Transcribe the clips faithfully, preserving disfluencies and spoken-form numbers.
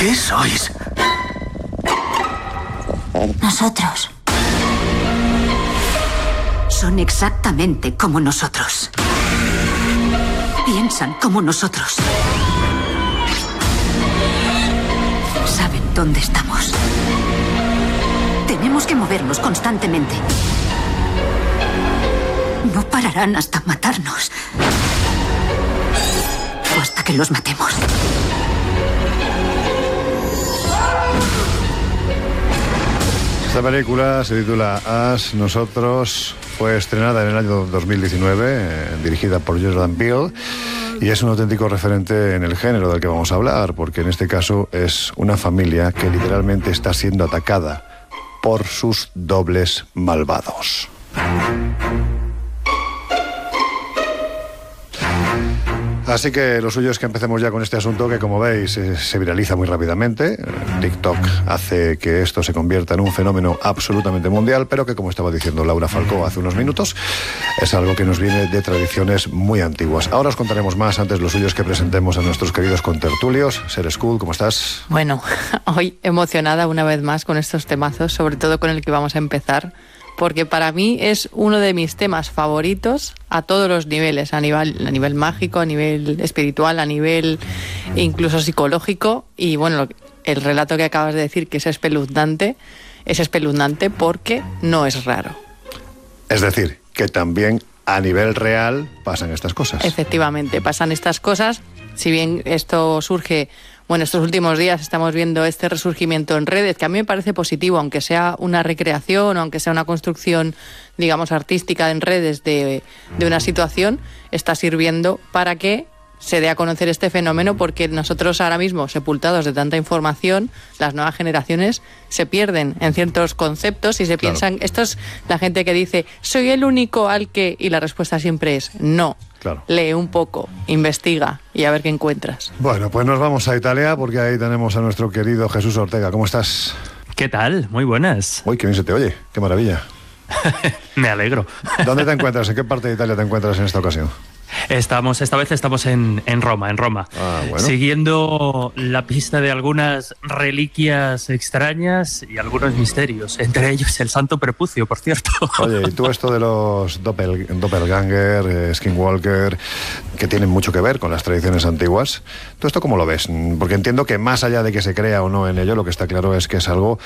¿Qué sois? Nosotros. Son exactamente como nosotros. Piensan como nosotros. Saben dónde estamos. Tenemos que movernos constantemente. No pararán hasta matarnos. O hasta que los matemos. Esta película se titula As, Nosotros. Fue estrenada en el año dos mil diecinueve, eh, dirigida por Jordan Peele, y es un auténtico referente en el género del que vamos a hablar, porque en este caso es una familia que literalmente está siendo atacada por sus dobles malvados. Así que lo suyo es que empecemos ya con este asunto que, como veis, eh, se viraliza muy rápidamente. TikTok hace que esto se convierta en un fenómeno absolutamente mundial, pero que, como estaba diciendo Laura Falcó hace unos minutos, es algo que nos viene de tradiciones muy antiguas. Ahora os contaremos más. Antes, lo suyo es que presentemos a nuestros queridos contertulios. Ser School, ¿cómo estás? Bueno, hoy emocionada una vez más con estos temazos, sobre todo con el que vamos a empezar, porque para mí es uno de mis temas favoritos a todos los niveles, a nivel, a nivel mágico, a nivel espiritual, a nivel incluso psicológico. Y bueno, el relato que acabas de decir, que es espeluznante, es espeluznante porque no es raro. Es decir, que también a nivel real pasan estas cosas. Efectivamente, pasan estas cosas. Si bien esto surge... Bueno, estos últimos días estamos viendo este resurgimiento en redes, que a mí me parece positivo, aunque sea una recreación o aunque sea una construcción, digamos, artística en redes de, de una situación, está sirviendo para que se dé a conocer este fenómeno, porque nosotros ahora mismo, sepultados de tanta información, las nuevas generaciones se pierden en ciertos conceptos y se claro. piensan... Esto es la gente que dice, soy el único al que... Y la respuesta siempre es no. Claro. Lee un poco, investiga y a ver qué encuentras. Bueno, pues nos vamos a Italia, porque ahí tenemos a nuestro querido Jesús Ortega. ¿Cómo estás? ¿Qué tal? Muy buenas. Uy, qué bien se te oye. Qué maravilla. Me alegro. ¿Dónde te encuentras? ¿En qué parte de Italia te encuentras en esta ocasión? Estamos, esta vez estamos en, en Roma, en Roma, ah, bueno. siguiendo la pista de algunas reliquias extrañas y algunos misterios, entre ellos el Santo Prepucio, por cierto. Oye, y tú esto de los doppel, doppelganger, eh, skinwalker, que tienen mucho que ver con las tradiciones antiguas, ¿tú esto cómo lo ves? Porque entiendo que más allá de que se crea o no en ello, lo que está claro es que es algo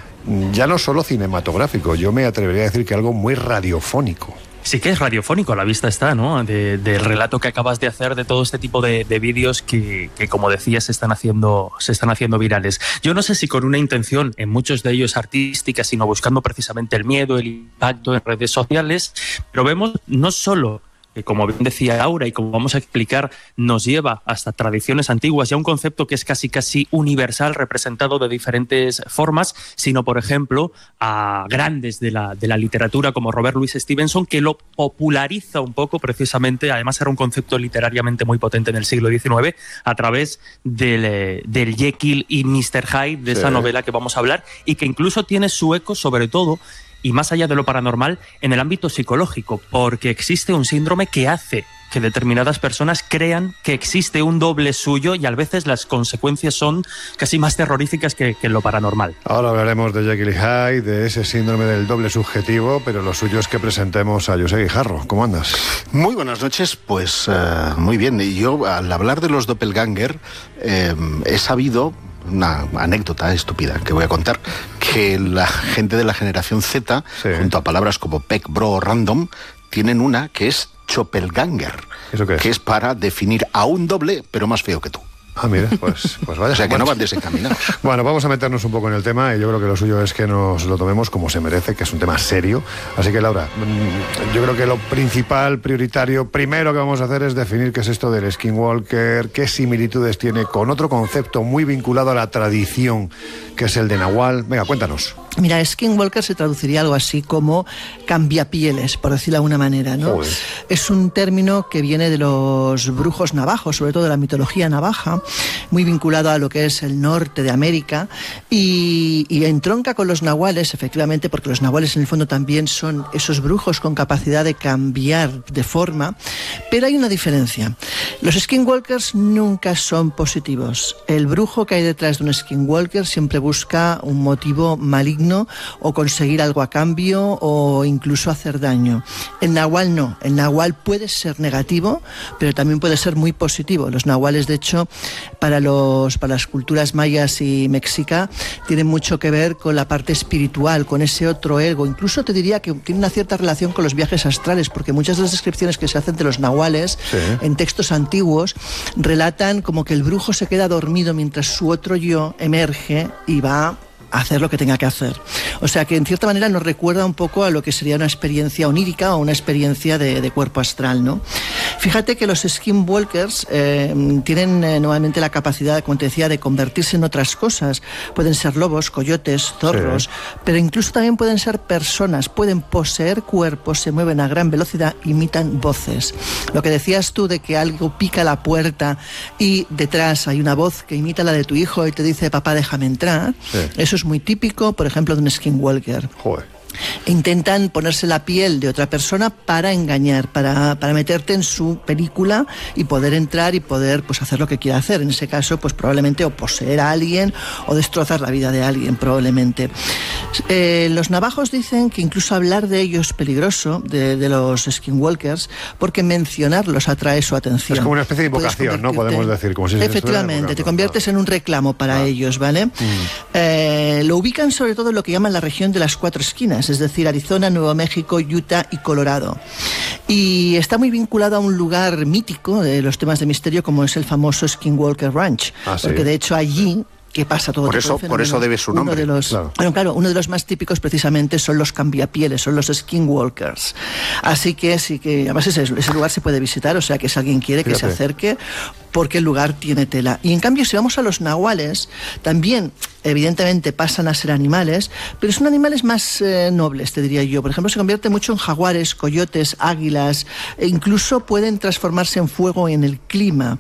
ya no solo cinematográfico, yo me atrevería a decir que algo muy radiofónico. Sí que es radiofónico, a la vista está, ¿no? De, del relato que acabas de hacer de todo este tipo de, de vídeos que, que, como decías, se están haciendo, se están haciendo virales. Yo no sé si con una intención, en muchos de ellos artística, sino buscando precisamente el miedo, el impacto en redes sociales, pero vemos no solo... que, como bien decía Laura y como vamos a explicar, nos lleva hasta tradiciones antiguas y a un concepto que es casi casi universal, representado de diferentes formas, sino, por ejemplo, a grandes de la, de la literatura como Robert Louis Stevenson, que lo populariza un poco precisamente, además era un concepto literariamente muy potente en el siglo diecinueve, a través del, del Jekyll y mister Hyde, de sí. esa novela que vamos a hablar, y que incluso tiene su eco, sobre todo, y más allá de lo paranormal, en el ámbito psicológico, porque existe un síndrome que hace que determinadas personas crean que existe un doble suyo y a veces las consecuencias son casi más terroríficas que, que lo paranormal. Ahora hablaremos de Jekyll y Hyde, de ese síndrome del doble subjetivo, pero lo suyo es que presentemos a José Guijarro. ¿Cómo andas? Muy buenas noches, pues uh, muy bien. Y yo, al hablar de los doppelganger, eh, he sabido... una anécdota estúpida que voy a contar, que la gente de la generación Z, sí. junto a palabras como peck, bro o random, tienen una que es choppelganger. ¿Eso qué es? Que es para definir a un doble, pero más feo que tú. Ah, mira, pues, pues vaya. O sea, que no van desencaminados. Bueno, vamos a meternos un poco en el tema y yo creo que lo suyo es que nos lo tomemos como se merece, que es un tema serio. Así que, Laura, yo creo que lo principal, prioritario, primero que vamos a hacer es definir qué es esto del skinwalker, qué similitudes tiene con otro concepto muy vinculado a la tradición, que es el de Nahual. Venga, cuéntanos. Mira, skinwalker se traduciría algo así como cambiapieles, por decirlo de alguna manera, ¿no? Es un término que viene de los brujos navajos, sobre todo de la mitología navaja, muy vinculado a lo que es el norte de América, y, y entronca con los nahuales, efectivamente, porque los nahuales en el fondo también son esos brujos con capacidad de cambiar de forma, pero hay una diferencia. Los skinwalkers nunca son positivos. El brujo que hay detrás de un skinwalker siempre busca un motivo maligno o conseguir algo a cambio o incluso hacer daño. El nahual no. El nahual puede ser negativo, pero también puede ser muy positivo. Los nahuales, de hecho, para, los, para las culturas mayas y mexica, tienen mucho que ver con la parte espiritual, con ese otro ego. Incluso te diría que tiene una cierta relación con los viajes astrales, porque muchas de las descripciones que se hacen de los nahuales, sí, en textos antiguos, relatan como que el brujo se queda dormido mientras su otro yo emerge y va a hacer lo que tenga que hacer. O sea que en cierta manera nos recuerda un poco a lo que sería una experiencia onírica o una experiencia de, de cuerpo astral, ¿no? Fíjate que los skinwalkers eh, tienen eh, nuevamente la capacidad, como te decía, de convertirse en otras cosas. Pueden ser lobos, coyotes, zorros, sí, pero incluso también pueden ser personas, pueden poseer cuerpos, se mueven a gran velocidad, imitan voces. Lo que decías tú de que algo pica la puerta y detrás hay una voz que imita la de tu hijo y te dice, papá, déjame entrar, sí, eso es muy típico, por ejemplo, de un skinwalker. Joder. Intentan ponerse la piel de otra persona para engañar, para, para meterte en su película y poder entrar y poder pues hacer lo que quiera hacer. En ese caso, pues probablemente o poseer a alguien o destrozar la vida de alguien, probablemente. Eh, los navajos dicen que incluso hablar de ellos es peligroso, de, de los skinwalkers, porque mencionarlos atrae su atención. Es como una especie de invocación, ¿no? Podemos decir, como si se efectivamente, te conviertes en un reclamo para ah. ellos, ¿vale? Mm. Eh, lo ubican sobre todo en lo que llaman la región de las cuatro esquinas, es decir, Arizona, Nuevo México, Utah y Colorado. Y está muy vinculado a un lugar mítico de los temas de misterio como es el famoso Skinwalker Ranch, ah, ¿sí? Porque de hecho allí que pasa todo por eso por eso debe su nombre. Uno de los, claro. Bueno, claro, uno de los más típicos precisamente son los cambiapieles, son los skinwalkers. Así que sí que además ese, ese lugar se puede visitar, o sea que si alguien quiere que Fíjate. se acerque, porque el lugar tiene tela. Y en cambio, si vamos a los nahuales, también evidentemente pasan a ser animales, pero son animales más eh, nobles, te diría yo. Por ejemplo, se convierte mucho en jaguares, coyotes, águilas, e incluso pueden transformarse en fuego en el clima.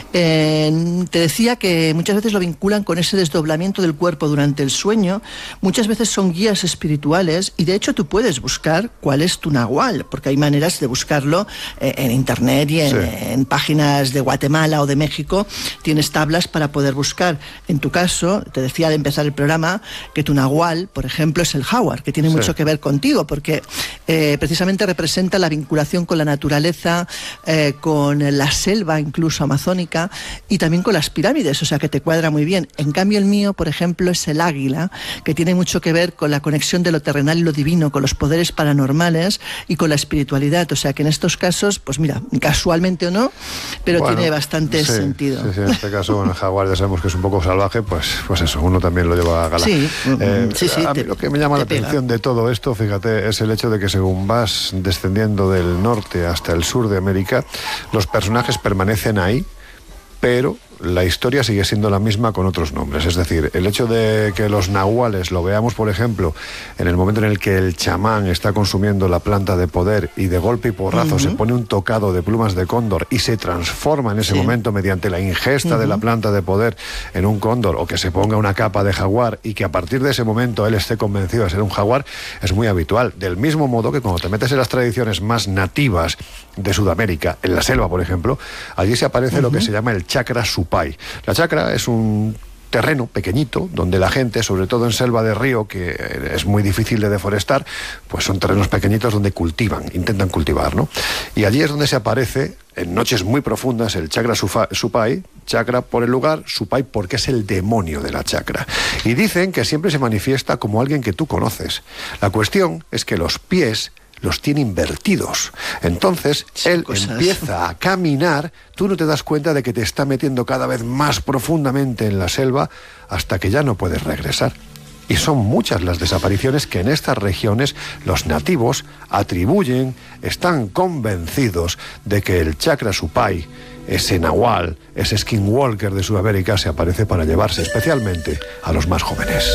Eh, te decía que muchas veces lo vinculan con ese desdoblamiento del cuerpo durante el sueño. Muchas veces son guías espirituales y de hecho tú puedes buscar cuál es tu nahual, porque hay maneras de buscarlo eh, en internet y en, sí. en páginas de Guatemala o de México. Tienes tablas para poder buscar. En tu caso, te decía al empezar el programa que tu nahual, por ejemplo, es el jaguar, que tiene sí. mucho que ver contigo, porque eh, precisamente representa la vinculación con la naturaleza, eh, con la selva incluso amazónica y también con las pirámides, o sea que te cuadra muy bien. En cambio el mío, por ejemplo, es el águila, que tiene mucho que ver con la conexión de lo terrenal y lo divino, con los poderes paranormales y con la espiritualidad, o sea que en estos casos, pues mira, casualmente o no, pero bueno, tiene bastante sí, sentido. Sí, sí, en este caso, bueno, el jaguar ya sabemos que es un poco salvaje, pues, pues eso, uno también lo lleva a gala. Sí, eh, sí, sí, a mí te, lo que me llama la pega. atención de todo esto, fíjate, es el hecho de que según vas descendiendo del norte hasta el sur de América, los personajes permanecen ahí, pero la historia sigue siendo la misma con otros nombres. Es decir, el hecho de que los nahuales lo veamos, por ejemplo, en el momento en el que el chamán está consumiendo la planta de poder y de golpe y porrazo uh-huh. se pone un tocado de plumas de cóndor y se transforma en ese sí. momento mediante la ingesta uh-huh. de la planta de poder en un cóndor, o que se ponga una capa de jaguar y que a partir de ese momento él esté convencido de ser un jaguar, es muy habitual. Del mismo modo que cuando te metes en las tradiciones más nativas de Sudamérica, en la selva, por ejemplo, allí se aparece uh-huh. lo que se llama el chakra supay. La chacra es un terreno pequeñito donde la gente, sobre todo en selva de río, que es muy difícil de deforestar, pues son terrenos pequeñitos donde cultivan, intentan cultivar, ¿no? Y allí es donde se aparece en noches muy profundas el chakra supay, chakra por el lugar, supay porque es el demonio de la chakra. Y dicen que siempre se manifiesta como alguien que tú conoces. La cuestión es que los pies los tiene invertidos. Entonces, sí, él cosas. empieza a caminar, tú no te das cuenta de que te está metiendo cada vez más profundamente en la selva hasta que ya no puedes regresar. Y son muchas las desapariciones que en estas regiones los nativos atribuyen, están convencidos de que el chakra supay, ese nahual, ese skinwalker de Sudamérica, se aparece para llevarse especialmente a los más jóvenes.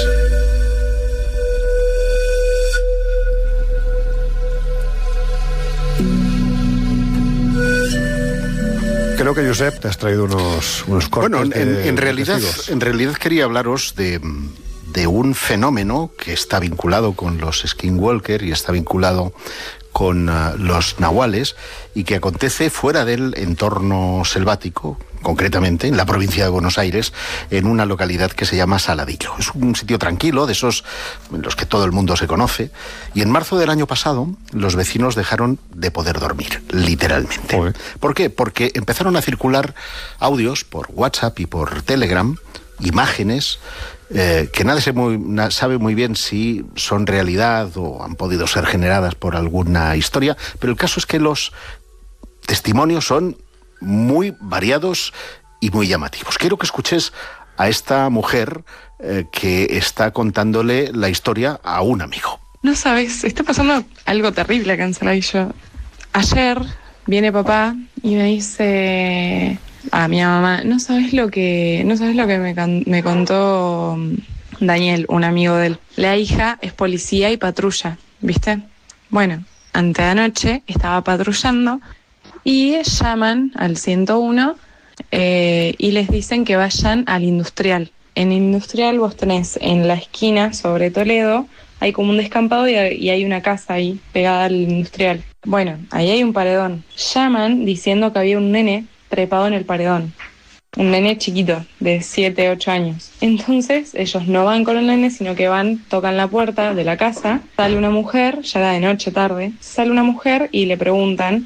Creo que, Josep, te has traído unos, unos cortes. Bueno, en, de, en, realidad, testigos. en realidad quería hablaros de, de un fenómeno que está vinculado con los skinwalker y está vinculado con uh, los nahuales y que acontece fuera del entorno selvático, concretamente en la provincia de Buenos Aires, en una localidad que se llama Saladillo. Es un sitio tranquilo, de esos en los que todo el mundo se conoce, y en marzo del año pasado los vecinos dejaron de poder dormir, literalmente. Joder. ¿Por qué? Porque empezaron a circular audios por WhatsApp y por Telegram, imágenes eh, que nadie se muy, na, sabe muy bien si son realidad o han podido ser generadas por alguna historia, pero el caso es que los testimonios son muy variados y muy llamativos. Quiero que escuches a esta mujer eh, que está contándole la historia a un amigo. No sabes, está pasando algo terrible acá en Saladillo. Ayer viene papá y me dice a mi mamá, no sabes lo que, no sabes lo que me, me contó Daniel, un amigo de él. La hija es policía y patrulla, ¿viste? Bueno, anteanoche estaba patrullando y llaman al ciento uno eh, y les dicen que vayan al Industrial. En Industrial vos tenés en la esquina sobre Toledo, hay como un descampado y hay, y hay una casa ahí pegada al Industrial. Bueno, ahí hay un paredón. Llaman diciendo que había un nene trepado en el paredón. Un nene chiquito, de siete, ocho años. Entonces, ellos no van con el nene, sino que van, tocan la puerta de la casa, sale una mujer, ya era de noche, tarde, sale una mujer y le preguntan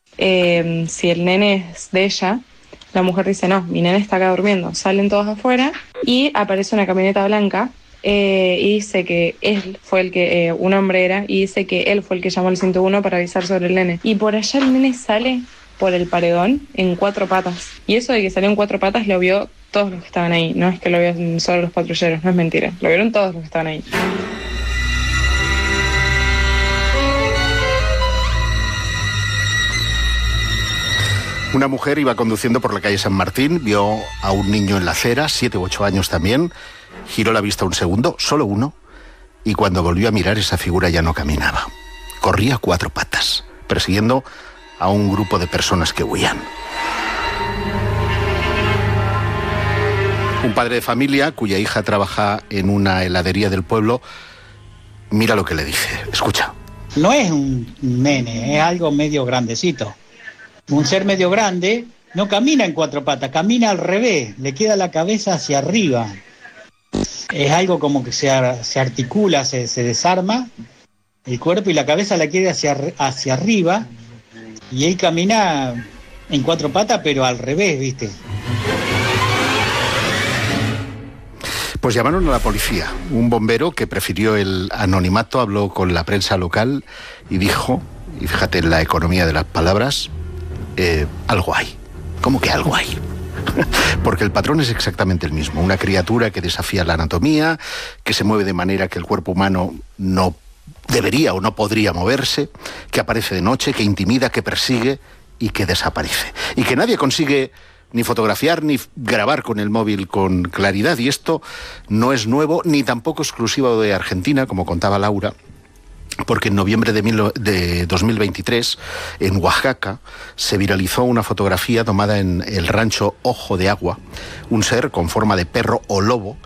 eh, si el nene es de ella. La mujer dice, no, mi nene está acá durmiendo. Salen todos afuera y aparece una camioneta blanca eh, y dice que él fue el que, eh, un hombre era, y dice que él fue el que llamó al ciento uno para avisar sobre el nene. Y por allá el nene sale por el paredón en cuatro patas. Y eso de que salió en cuatro patas lo vio todos los que estaban ahí. No es que lo vieron solo los patrulleros, no es mentira. Lo vieron todos los que estaban ahí. Una mujer iba conduciendo por la calle San Martín, vio a un niño en la acera, siete u ocho años también, giró la vista un segundo, solo uno, y cuando volvió a mirar esa figura ya no caminaba. Corría a cuatro patas, persiguiendo a un grupo de personas que huían. Un padre de familia cuya hija trabaja en una heladería del pueblo, mira lo que le dice, escucha. No es un nene, es algo medio grandecito. Un ser medio grande no camina en cuatro patas, camina al revés, le queda la cabeza hacia arriba. Es algo como que se, se articula, se, se desarma el cuerpo y la cabeza la queda hacia, hacia arriba. Y él camina en cuatro patas, pero al revés, ¿viste? Pues llamaron a la policía. Un bombero que prefirió el anonimato habló con la prensa local y dijo, y fíjate en la economía de las palabras, eh, algo hay. ¿Cómo que algo hay? Porque el patrón es exactamente el mismo. Una criatura que desafía la anatomía, que se mueve de manera que el cuerpo humano no debería o no podría moverse, que aparece de noche, que intimida, que persigue y que desaparece. Y que nadie consigue ni fotografiar ni grabar con el móvil con claridad. Y esto no es nuevo ni tampoco exclusivo de Argentina, como contaba Laura, porque en noviembre de, mil, de dos mil veintitrés, en Oaxaca, se viralizó una fotografía tomada en el rancho Ojo de Agua, un ser con forma de perro o lobo